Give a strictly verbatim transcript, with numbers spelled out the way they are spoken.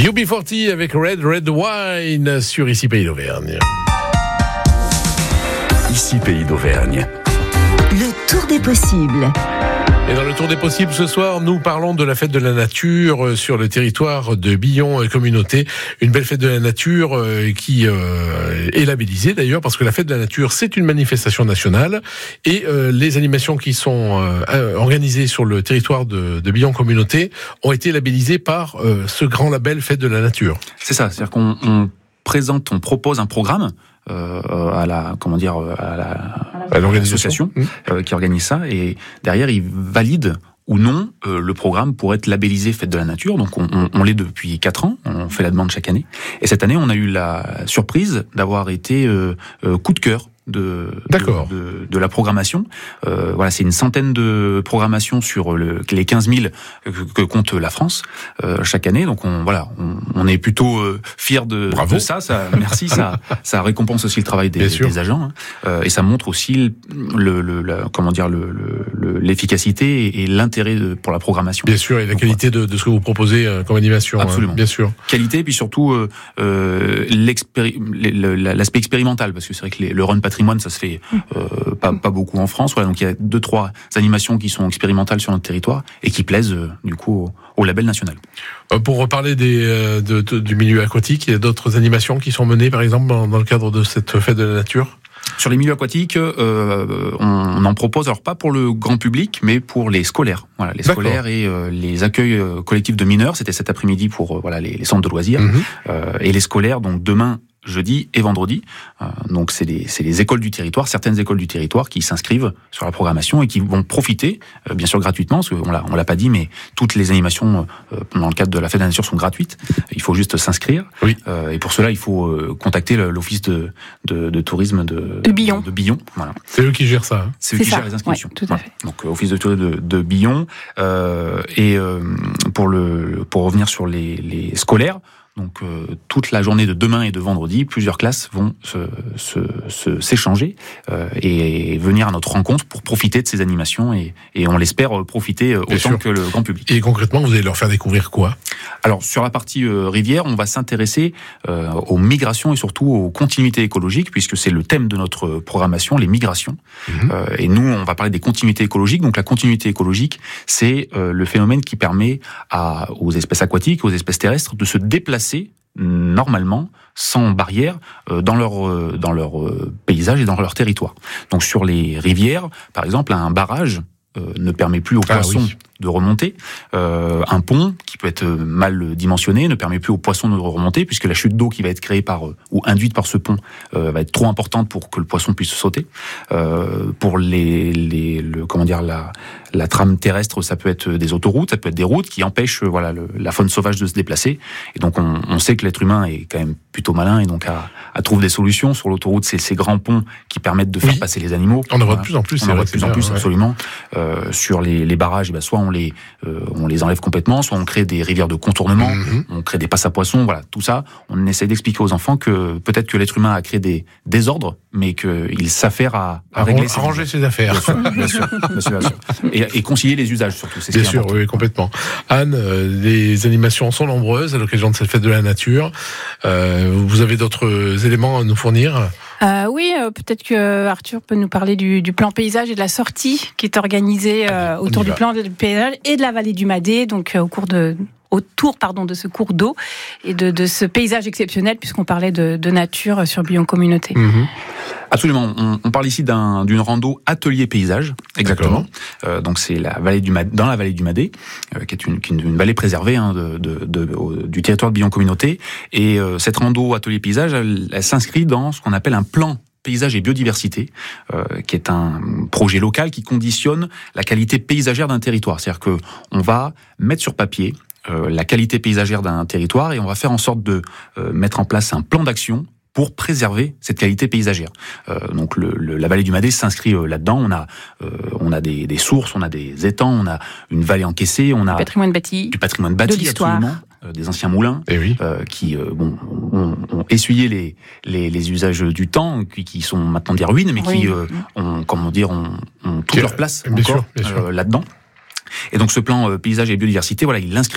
U B quarante avec Red Red Wine sur Ici Pays d'Auvergne. Ici Pays d'Auvergne. Le tour des possibles. Et dans le tour des possibles ce soir, nous parlons de la fête de la nature sur le territoire de Billon Communauté. Une belle fête de la nature qui est labellisée d'ailleurs parce que la fête de la nature, c'est une manifestation nationale et les animations qui sont organisées sur le territoire de, de Billon Communauté ont été labellisées par ce grand label fête de la nature. C'est ça, c'est-à-dire qu'on on présente, on propose un programme Euh, à la comment dire à la à l'organisation mmh. euh, qui organise ça, et derrière il valide ou non euh, le programme pour être labellisé fête de la nature. Donc on, on, on l'est depuis quatre ans, on fait la demande chaque année, et cette année on a eu la surprise d'avoir été euh, euh, coup de cœur de, D'accord. de, de, de la programmation. Euh, voilà, c'est une centaine de programmations sur le, les quinze mille que, que compte la France euh, chaque année. Donc on, voilà, on, on est plutôt euh, fiers de, de ça. ça. Merci, ça, ça récompense aussi le travail des, des agents, hein. euh, et ça montre aussi le, le, la, comment dire, le, le, l'efficacité et, et l'intérêt de, pour la programmation. Bien sûr, et la Donc, qualité de, de ce que vous proposez euh, comme animation. Absolument. Hein, bien sûr. Qualité, puis surtout euh, euh, l'aspect expérimental, parce que c'est vrai que les, le run patrimoine, ça se fait euh, pas, pas beaucoup en France. Voilà, donc il y a deux, trois animations qui sont expérimentales sur notre territoire et qui plaisent euh, du coup au, au label national. Euh, pour reparler des, euh, de, de, du milieu aquatique, il y a d'autres animations qui sont menées, par exemple, dans, dans le cadre de cette fête de la nature ? Sur les milieux aquatiques, euh, on en propose, alors pas pour le grand public, mais pour les scolaires. Voilà, les D'accord. scolaires et euh, les accueils euh, collectifs de mineurs. C'était cet après-midi pour euh, voilà les, les centres de loisirs. Mmh. Euh, et les scolaires, donc demain, jeudi et vendredi. Euh, donc c'est les, c'est les écoles du territoire, certaines écoles du territoire qui s'inscrivent sur la programmation et qui vont profiter, euh, bien sûr gratuitement, parce qu'on l'a, on l'a pas dit, mais toutes les animations euh, dans le cadre de la fête de la nature sont gratuites. Il faut juste s'inscrire. Oui. Euh, et pour cela, il faut euh, contacter l'office de, de, de tourisme de, de Billon. De, de Billon. Voilà. C'est eux qui gèrent ça. Hein. C'est eux c'est qui ça. gèrent les inscriptions. Ouais, tout à voilà. fait. Donc euh, office de tourisme de, de Billon. Euh, et euh, pour le pour revenir sur les, les scolaires. Donc euh, toute la journée de demain et de vendredi, plusieurs classes vont se, se, se, s'échanger euh, et venir à notre rencontre pour profiter de ces animations et, et on l'espère profiter Bien autant sûr. Que le grand public. Et concrètement, vous allez leur faire découvrir quoi ? Alors sur la partie euh, rivière, on va s'intéresser euh, aux migrations et surtout aux continuités écologiques, puisque c'est le thème de notre programmation, les migrations. Mmh. Euh, et nous, on va parler des continuités écologiques. Donc la continuité écologique, c'est euh, le phénomène qui permet à, aux espèces aquatiques, aux espèces terrestres de se déplacer normalement, sans barrière, euh, dans leur euh, dans leur euh, paysage et dans leur territoire. Donc sur les rivières, par exemple, un barrage euh, ne permet plus aux ah, poissons oui. de remonter. Euh, un pont qui peut être mal dimensionné ne permet plus aux poissons de remonter, puisque la chute d'eau qui va être créée par ou induite par ce pont euh, va être trop importante pour que le poisson puisse sauter. Euh, pour les, les le, comment dire la la trame terrestre, ça peut être des autoroutes, ça peut être des routes qui empêchent voilà le, la faune sauvage de se déplacer. Et donc on, on sait que l'être humain est quand même plutôt malin et donc à, à trouver des solutions. Sur l'autoroute, c'est ces grands ponts qui permettent de faire oui. passer les animaux. On en voit voilà. de plus en plus. On c'est en voit vrai, de plus en plus, bien, absolument. Ouais. Euh, sur les, les barrages, eh ben, soit on les euh, on les enlève complètement, soit on crée des rivières de contournement, mmh. on crée des passes à poissons. Voilà, tout ça, on essaie d'expliquer aux enfants que peut-être que l'être humain a créé des désordres, mais qu'il s'affaire à, à, à régler, à ranger ses affaires. Bien sûr, bien sûr, bien sûr, bien sûr. Et, et concilier les usages surtout. C'est bien ce sûr, oui, complètement. Anne, euh, les animations sont nombreuses à l'occasion de cette fête de la nature. Euh, vous avez d'autres éléments à nous fournir ? Euh, oui, euh, peut-être que Arthur peut nous parler du, du plan paysage et de la sortie qui est organisée euh, autour du plan paysage et de la vallée du Madé, donc euh, au cours de autour pardon de ce cours d'eau et de, de ce paysage exceptionnel, puisqu'on parlait de, de nature sur Billon Communauté. Mmh. Absolument. On, on parle ici d'un, d'une rando atelier paysage, exactement. Euh, donc c'est la vallée du Madé, dans la vallée du Madé, euh, qui est une, une, une vallée préservée hein, de, de, de, de, du territoire de Billon Communauté. Et euh, cette rando atelier paysage, elle, elle s'inscrit dans ce qu'on appelle un plan paysage et biodiversité, euh, qui est un projet local qui conditionne la qualité paysagère d'un territoire. C'est-à-dire que on va mettre sur papier euh, la qualité paysagère d'un territoire et on va faire en sorte de euh, mettre en place un plan d'action pour préserver cette qualité paysagère. Euh, donc le, le, la vallée du Madé s'inscrit euh, là-dedans. On a, euh, on a des, des sources, on a des étangs, on a une vallée encaissée, on a du patrimoine bâti, du patrimoine bâti, de l'histoire. Absolument, euh, des anciens moulins, eh oui. euh, qui euh, bon, ont, ont essuyé les, les, les usages du temps, qui, qui sont maintenant des ruines, mais oui. qui euh, ont, comment dire, ont, ont toute leur place bien encore sûr, bien sûr. Euh, là-dedans. Et donc ce plan euh, paysage et biodiversité, voilà, il l'inscrit